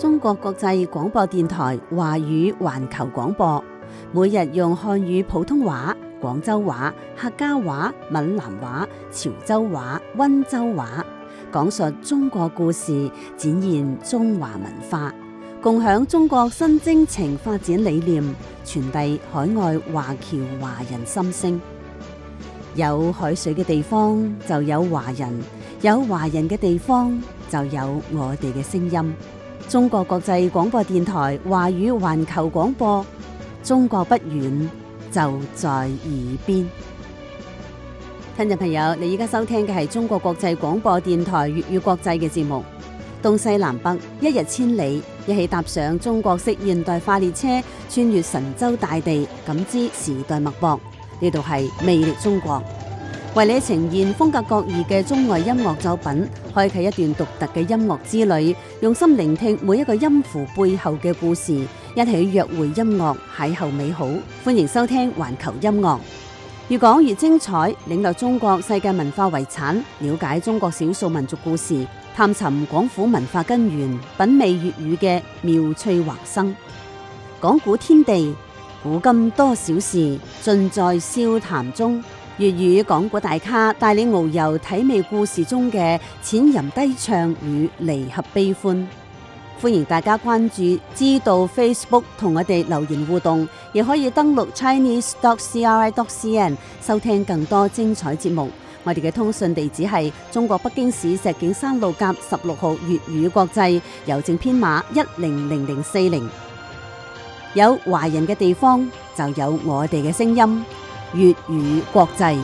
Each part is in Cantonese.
中國國際廣播電台華語環球廣播，每日用漢語普通話、廣州話、客家話、閩南話、潮州話、溫州話，講述中國故事，展現中華文化，共享中國新征程發展理念，傳遞海外華僑華人心聲。有海水嘅地方就有華人，有華人嘅地方就有我哋嘅聲音。中國國際廣播電台華語環球廣播，中國不遠，就在耳邊。聽眾朋友，你而家收聽嘅係中國國際廣播電台粵語國際嘅節目。東西南北，一日千里，一起踏上中國式現代化列車，穿越神州大地，感知時代脈搏。呢度係魅力中國，為你呈現風格各異嘅中外音樂作品，開啟一段獨特嘅音樂之旅，用心聆聽每一個音符背後嘅故事，一起約會音樂，邂逅美好。歡迎收聽環球音樂，越講越精彩，領略中國世界文化遺產，了解中國少數民族故事，探尋廣府文化根源，品味粵語嘅妙趣橫生。講古天地，古今多少事，盡在笑談中。粵語講古大咖帶你遨遊體味故事中嘅淺吟低唱與離合悲歡。歡迎大家關注知道 Facebook 同我哋留言互動，亦可以登錄 chinese.cri.cn 收聽更多精彩節目。我哋嘅通訊地址係中國北京市石景山路甲16號粵語國際，郵政編碼100040。有華人嘅地方就有我哋嘅聲音，粵語國際。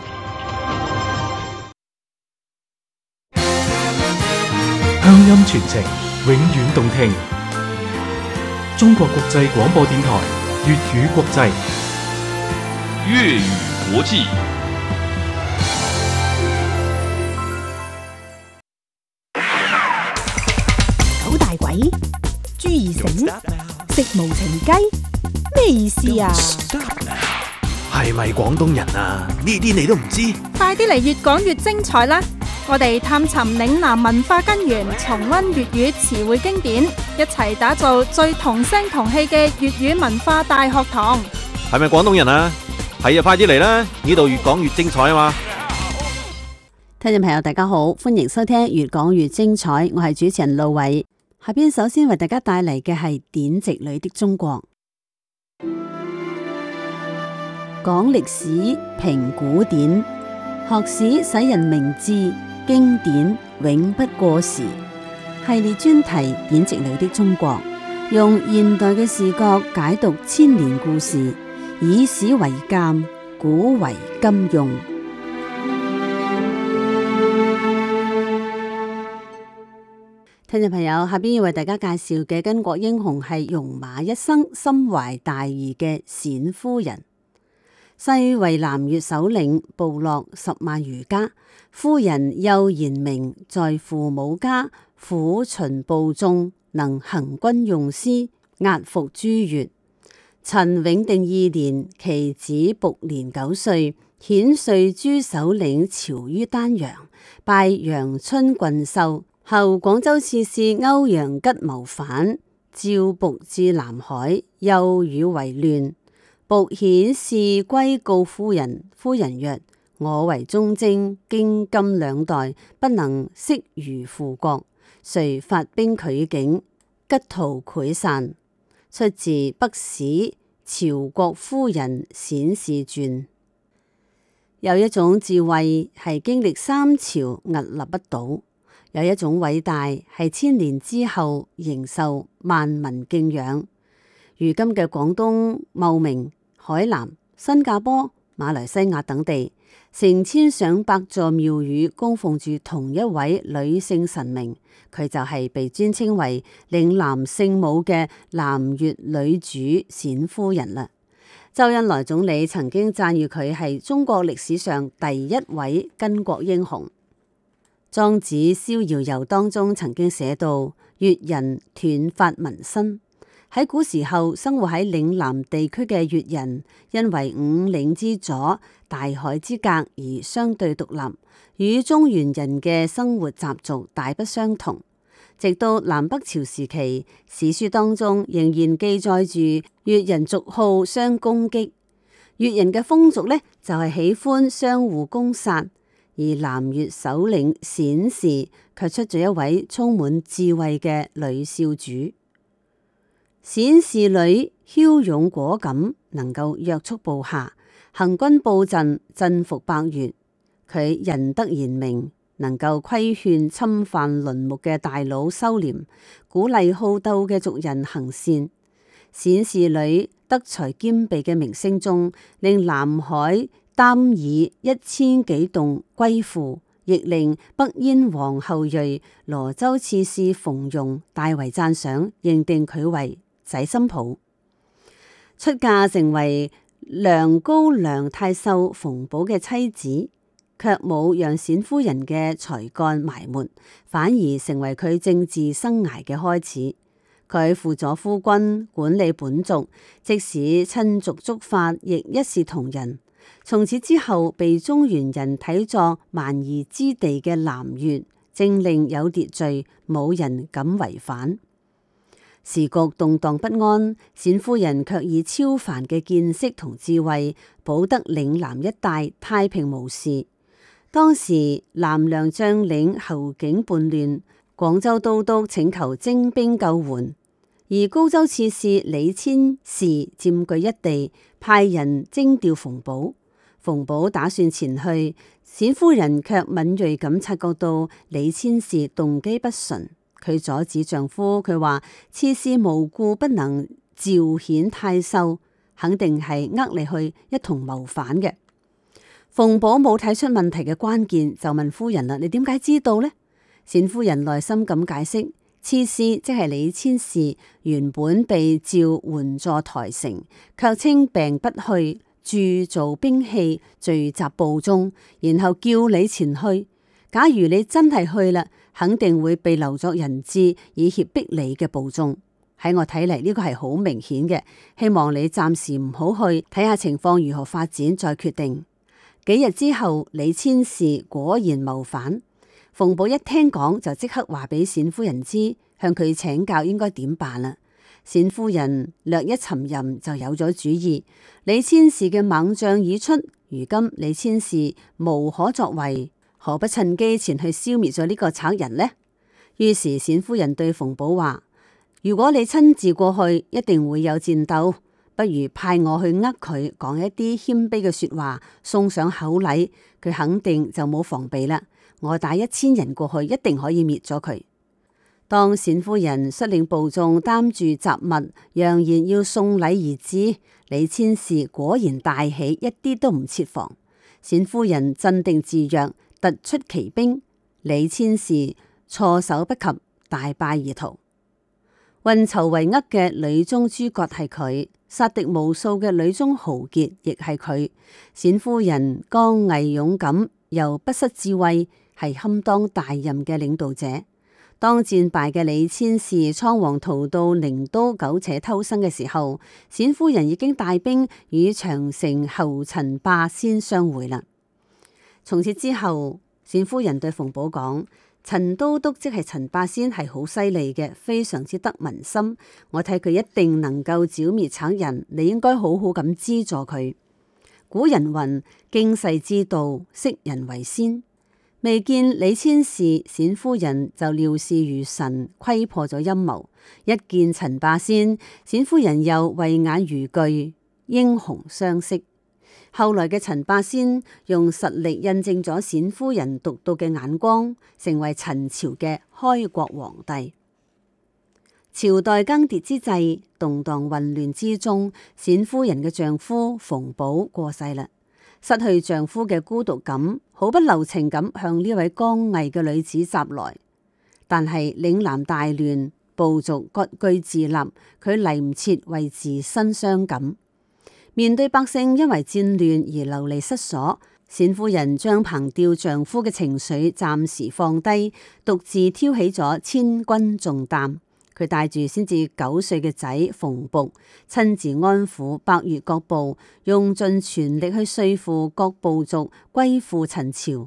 鄉音傳情，永遠動聽。中國國際廣播電台粵語國際， 粵語國際。 九大簋、朱二繩、食無情雞，咩意思啊？ 係咪廣東人啊？呢啲你都唔知？ 快啲嚟越講越精彩啦！我哋探尋嶺南文化根源，重溫粵語詞彙經典，一齊打造最同聲同氣嘅粵語文化大學堂。 係咪廣東人啊？係啊，快啲嚟啦！呢度越講越精彩啊嘛！ 聽眾朋友大家好，歡迎收聽越講越精彩，我係主持人路偉。下邊首先為大家帶嚟嘅係典籍裏的中國。講歷史，評古典，學史使人明智，經典永不過時。系列專題典籍裏的中國，用現代嘅視角解讀千年故事，以史為鑑，古為今用。聽眾朋友，下邊要為大家介紹嘅巾幗英雄係戎馬一生、心懷大義嘅冼夫人。世為南越首領，部落10萬餘家。夫人幼賢明，在父母家，撫循部眾，能行軍用師，壓服諸越。陳永定2年，其子僕年9歲，遣率諸首領朝於丹陽，拜陽春郡守。後廣州刺史歐陽吉謀反，召僕至南海，又與為亂。僕遣使歸告夫人，夫人曰：我為忠貞，經今兩代，不能適如父國，遂發兵拒境，吉圖潰散。出自北史朝國夫人冼氏傳。有一種智慧係經歷3朝屹立不倒，有一種偉大係千年之後仍受萬民敬仰。如今嘅廣東茂名、海南、新加坡、馬來西亞等地，成千上百座廟宇供奉住同一位女性神明，佢就係被尊稱為嶺南聖母嘅南越女主冼夫人啦。周恩來總理曾經讚譽佢係中國歷史上第一位巾幗英雄。莊子《逍遙遊》當中曾經寫到，越人斷髮紋身。喺古時候生活喺嶺南地區嘅越人，因為五嶺之阻、大海之隔而相對獨立，與中原人嘅生活習俗大不相同。 直到南北朝時期，史書當中仍然記載住越人俗好相攻擊。越人嘅風俗呢，就係喜歡相互攻殺，而南越首領冼氏卻出咗一位充滿智慧嘅女少主。冼氏女驍勇果敢，能夠約束部下，行軍布陣，鎮服百越。佢仁德賢明，能夠規勸侵犯鄰目嘅大佬收斂，鼓勵好鬥嘅族人行善。冼氏女德才兼備嘅名聲中，令南海擔以1000幾棟歸附，亦令北燕王後裔羅州刺史馮用大為讚賞，認定佢為仔心抱。出嫁成為梁高梁太守馮保嘅妻子，卻冇讓冼夫人嘅才幹埋沒，反而成為佢政治生涯嘅開始。佢輔佐夫君管理本族，即使親族觸法，亦一視同仁。從此之後，被中原人睇作蠻夷之地嘅南越，政令有秩序，冇人敢違反。時局動盪不安，冼夫人卻以超凡嘅見識同智慧，保得嶺南一帶太平無事。當時南梁將領侯景叛亂，廣州都督請求徵兵救援，而高州刺史李千事佔據一地，派人徵調馮保。馮保打算前去，冼夫人卻敏銳咁察覺到李千事動機不純，佢阻止丈夫，佢話刺史無故不能召遣太守，肯定係你去一同謀反嘅。馮保冇睇出問題嘅關鍵，就問夫人啦：你點解知道呢？冼夫人耐心咁解釋，刺史即係李千事，原本被召援助台城，卻稱病不去，鑄造兵器聚集部中，然後叫你前去。假如你真係去啦，肯定會被留作人質，以脅迫你嘅部眾。喺我睇嚟，呢個係好明顯嘅，希望你暫時唔好去，睇下情況如何發展再決定。幾日之後，李千事果然謀反。馮保一聽講就即刻話俾冼夫人知，向佢請教應該點辦啦。冼夫人略一沉吟就有咗主意。李千事嘅猛將已出，如今李千事無可作為，何不趁機前去消滅咗呢個賊人呢？於是冼夫人對馮保話：如果你親自過去，一定會有戰鬥，不如派我去佢，講一啲謙卑嘅說話，送上口禮，佢肯定就冇防備啦。我帶1000人過去，一定可以滅咗佢。當冼夫人率領部眾擔住雜物，揚言要送禮而至，李千事果然大喜，一啲都唔設防。冼夫人鎮定自若，突出奇兵，李千事措手不及，大敗而逃。運籌帷幄嘅女中諸葛係佢，殺敵無數嘅女中豪傑亦係佢。冼夫人剛毅勇敢又不失智慧，係堪當大任嘅領導者。當戰敗嘅李千事倉皇逃到寧都苟且偷生嘅時候，冼夫人已經帶兵與長城侯陳霸先相會啦。從此之後，冼夫人對馮保講：陳都督即係陳霸先係好犀利嘅，非常之得民心。我睇佢一定能夠剿滅賊人，你應該好好咁資助佢。古人云：經世之道，識人為先。未見李千事，冼夫人就料事如神，窺破咗陰謀。一見陳霸先，冼夫人又慧眼如炬，英雄相識。後來嘅陳霸先用實力印證咗冼夫人獨到嘅眼光，成為陳朝嘅開國皇帝。朝代更迭之際，動盪混亂之中，冼夫人嘅丈夫馮保過世啦。失去丈夫嘅孤獨感，毫不留情咁向呢位剛毅嘅女子襲來。但係嶺南大亂，部族割據自立，佢嚟唔切為自身傷感。面對百姓因為戰亂而流離失所，冼夫人將憑吊丈夫嘅情緒暫時放低，獨自挑起咗千鈞重擔。佢帶住先至9歲嘅仔馮僕，親自安撫百越各部，用盡全力去說服各部族歸附陳朝。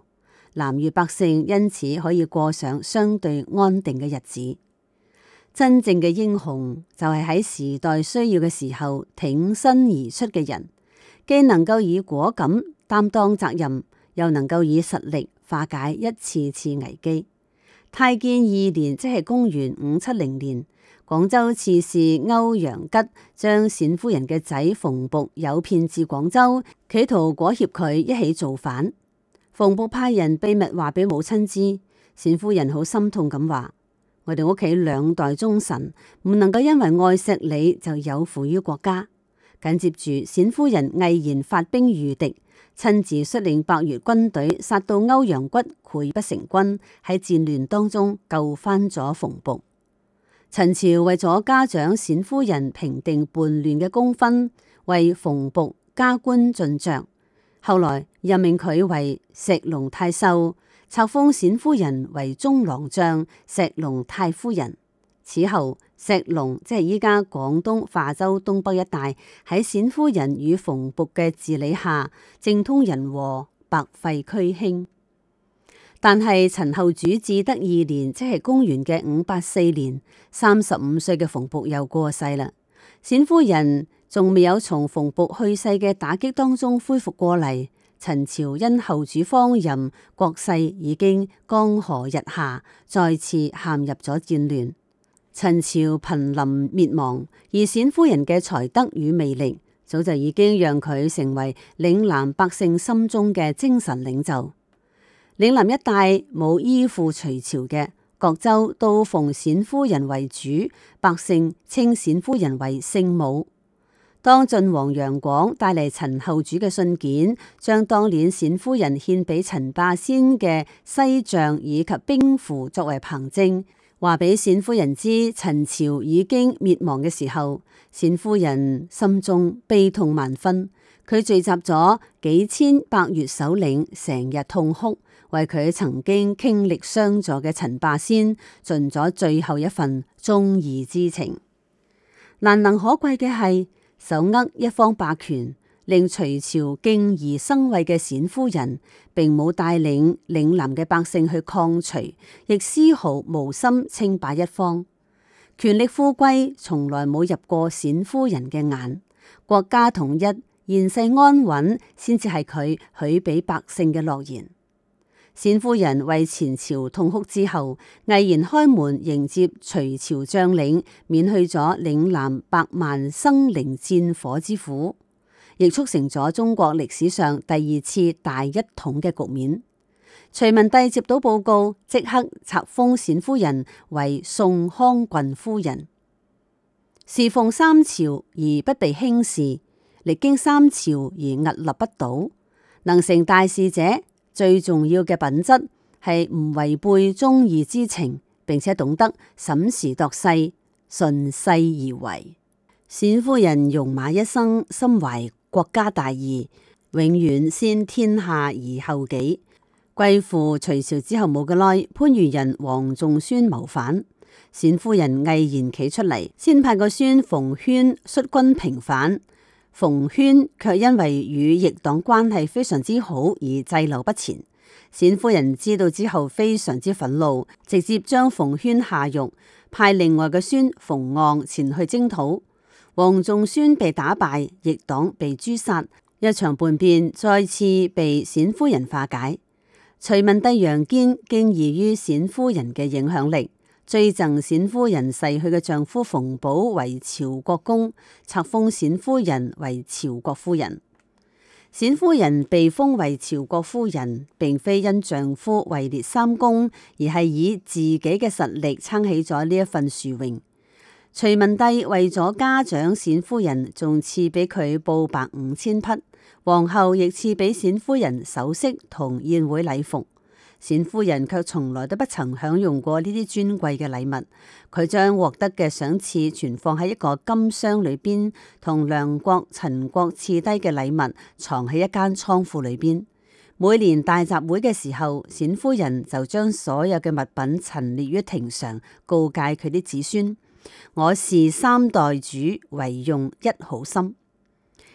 南越百姓因此可以過上相對安定嘅日子。真正嘅英雄就係喺時代需要嘅時候挺身而出嘅人，既能夠以果敢擔當責任，又能夠以實力化解一次次危機。太建2年，即係公元570年，廣州刺史歐陽吉將冼夫人嘅仔馮僕誘騙至廣州，企圖裹挾佢一起造反。馮僕派人秘密話俾母親知，冼夫人好心痛咁話：我哋屋企2代忠臣，唔能夠因為愛錫你就有負於國家。緊接住，冼夫人毅然發兵御敵，親自率領百越軍隊殺到歐陽吉潰不成軍，喺戰亂當中救翻咗馮僕。陳朝為咗嘉獎冼夫人平定叛亂嘅功勳，為馮僕加官進爵，後來任命佢為石龍太守，冊封冼夫人為中郎將、石龍太夫人。此後，石龍即係依家廣東化州東北一帶，喺冼夫人與馮僕嘅治理下，政通人和，百廢俱興。但係陳後主至德2年，即係公元嘅584年，35歲嘅馮僕又過世啦。冼夫人仲未有從馮僕去世嘅打擊當中恢復過嚟。陳朝因後主荒淫，國勢已經江河日下，再次陷入咗戰亂。陳朝瀕臨滅亡，而冼夫人嘅才德與魅力，早就已經讓佢成為嶺南百姓心中嘅精神領袖。嶺南一帶冇依附隋朝嘅，各州都奉冼夫人為主，百姓稱冼夫人為聖母。當晉王楊廣帶嚟陳後主嘅信件，將當年冼夫人獻俾陳霸先嘅西像以及兵符作為憑證，話俾冼夫人知陳朝已經滅亡嘅時候，冼夫人心中悲痛萬分，佢聚集咗幾千百越首領，成日痛哭，為佢曾經傾力相助嘅陳霸先盡咗最後一份忠義之情。難能可貴嘅係，手握一方霸權，令隋朝敬而生畏嘅冼夫人，並冇帶領嶺南嘅百姓去抗隋，亦絲毫無心稱霸一方。權力富貴從來冇入過冼夫人嘅眼，國家統一、現世安穩，先至係佢許俾百姓嘅諾言。冼夫人為前朝痛哭之後，毅然開門迎接隋朝將領，免去咗嶺南百萬生靈戰火之苦，亦促成咗中國歷史上第2次大一統嘅局面。隋文帝接到報告，即刻冊封冼夫人為宋康郡夫人，侍奉3朝而不被輕視，歷經3朝而屹立不倒，能成大事者，最重要嘅品質係唔違背忠義之情，並且懂得審時度勢，順勢而為。冼夫人戎馬一生，心懷國家大義，永遠先天下而後己。歸附隋朝之後冇幾耐，番禺人王仲宣謀反，冼夫人毅然企出嚟，先派個孫馮煊率軍平反。馮煊卻因為與逆黨關係非常之好而滯留不前。冼夫人知道之後非常之憤怒，直接將馮煊下獄，派另外嘅孫馮遒前去征討。王仲宣被打敗，逆黨被誅殺，一場叛變再次被冼夫人化解。隋文帝楊堅驚異於冼夫人嘅影響力，追贈冼夫人逝去嘅丈夫馮保為朝國公，冊封冼夫人為朝國夫人。冼夫人被封為朝國夫人，並非因丈夫位列3公，而係以自己嘅實力撐起咗呢一份殊榮。隋文帝為咗嘉獎冼夫人，仲賜俾佢布帛5000匹，皇后亦賜俾冼夫人首飾同宴會禮服。冼夫人卻從來都不曾享用過呢啲尊貴嘅禮物，佢將獲得嘅賞賜存放喺一個金箱裏邊，同梁國、陳國賜低嘅禮物藏喺一間倉庫裏邊。每年大集會嘅時候，冼夫人就將所有嘅物品陳列於庭上，告誡佢啲子孫：我是3代主，惟用一好心。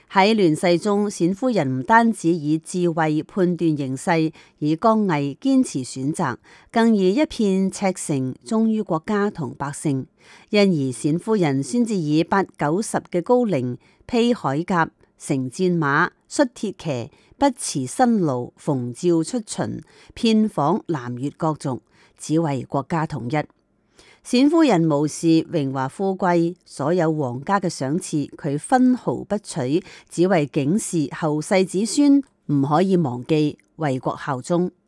喺亂世中，冼夫人唔單止以智慧判斷形勢，以剛毅堅持選擇，更以一片赤誠忠於國家同百姓。因而冼夫人先至以80-90嘅高齡，披鎧甲，乘戰馬，率鐵騎，不辭辛勞，奉詔出巡，遍訪南越各族，只為國家統一。冼夫人無視榮華富貴，所有皇家嘅賞賜，佢分毫不取，只為警示後世子孫唔可以忘記為國效忠。